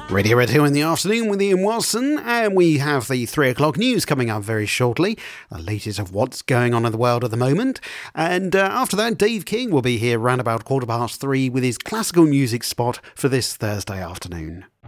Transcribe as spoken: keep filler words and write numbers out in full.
Radio Red Hill in the afternoon with Ian Watson, and we have the three o'clock news coming up very shortly, the latest of what's going on in the world at the moment. And uh, after that, Dave King will be here round about quarter past three with his classical music spot for this Thursday afternoon.